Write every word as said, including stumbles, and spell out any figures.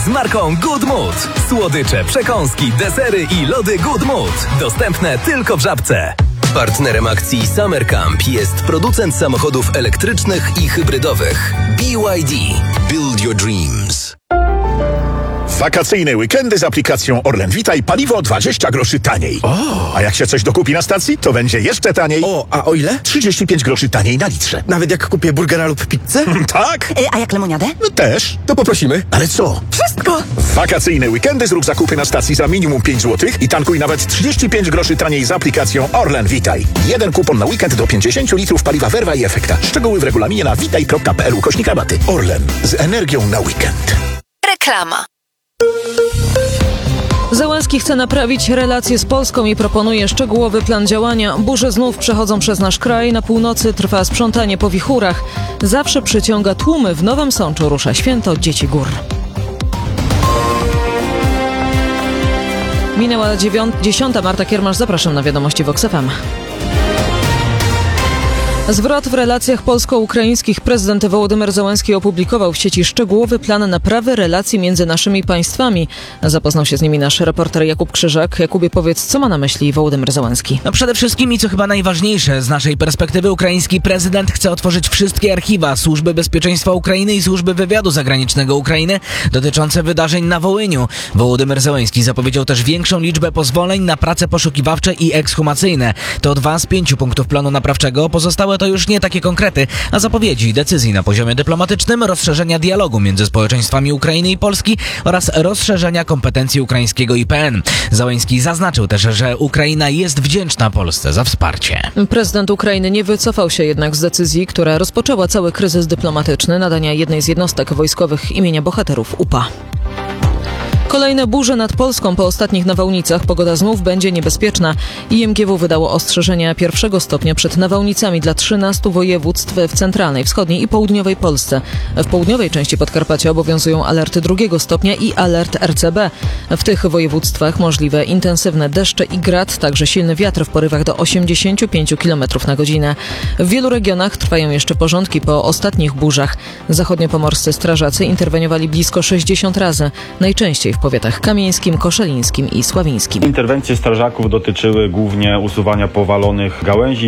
z marką Good Mood. Słodycze, przekąski, desery i lody Good Mood. Dostępne tylko w Żabce. Partnerem akcji Summer Camp jest producent samochodów elektrycznych i hybrydowych B Y D. Build your dreams. Wakacyjne weekendy z aplikacją Orlen Witaj, paliwo dwadzieścia groszy taniej. O! A jak się coś dokupi na stacji, to będzie jeszcze taniej. O, a o ile? trzydzieści pięć groszy taniej na litrze. Nawet jak kupię burgera lub pizzę? Tak? Y, a jak lemoniadę? Też. To poprosimy. Ale co? Wszystko! Wakacyjne weekendy zrób zakupy na stacji za minimum pięć złotych i tankuj nawet trzydzieści pięć groszy taniej z aplikacją Orlen Witaj. Jeden kupon na weekend do pięćdziesiąt litrów paliwa Verva i Efekta. Szczegóły w regulaminie na witaj kropka p l ukośnik rabaty. Orlen. Z energią na weekend. Reklama. Zełenski chce naprawić relacje z Polską i proponuje szczegółowy plan działania. Burze znów przechodzą przez nasz kraj. Na północy trwa sprzątanie po wichurach. Zawsze przyciąga tłumy. W Nowym Sączu rusza święto Dzieci Gór. Minęła dziewią- dziesiąta. Marta Kiermasz, zapraszam na wiadomości Vox F M. Zwrot w relacjach polsko-ukraińskich. Prezydent Wołodymyr Zełenski opublikował w sieci szczegółowy plan naprawy relacji między naszymi państwami. Zapoznał się z nimi nasz reporter Jakub Krzyżak. Jakubie, powiedz, co ma na myśli Wołodymyr Zełenski? No przede wszystkim i co chyba najważniejsze, z naszej perspektywy ukraiński prezydent chce otworzyć wszystkie archiwa Służby Bezpieczeństwa Ukrainy i Służby Wywiadu Zagranicznego Ukrainy dotyczące wydarzeń na Wołyniu. Wołodymyr Zełenski zapowiedział też większą liczbę pozwoleń na prace poszukiwawcze i ekshumacyjne. To dwa z pięciu punktów planu naprawczego. Pozostałe to już nie takie konkrety, a zapowiedzi decyzji na poziomie dyplomatycznym, rozszerzenia dialogu między społeczeństwami Ukrainy i Polski oraz rozszerzenia kompetencji ukraińskiego I P N. Zełenski zaznaczył też, że Ukraina jest wdzięczna Polsce za wsparcie. Prezydent Ukrainy nie wycofał się jednak z decyzji, która rozpoczęła cały kryzys dyplomatyczny, nadania jednej z jednostek wojskowych imienia bohaterów U P A. Kolejne burze nad Polską po ostatnich nawałnicach. Pogoda znów będzie niebezpieczna. I M G W wydało ostrzeżenia pierwszego stopnia przed nawałnicami dla trzynastu województw w centralnej, wschodniej i południowej Polsce. W południowej części Podkarpacia obowiązują alerty drugiego stopnia i alert R C B. W tych województwach możliwe intensywne deszcze i grad, także silny wiatr w porywach do osiemdziesiąt pięć kilometrów na godzinę. W wielu regionach trwają jeszcze porządki po ostatnich burzach. Zachodniopomorscy strażacy interweniowali blisko sześćdziesiąt razy, najczęściej w powiatach kamieńskim, koszalińskim i sławińskim. Interwencje strażaków dotyczyły głównie usuwania powalonych gałęzi.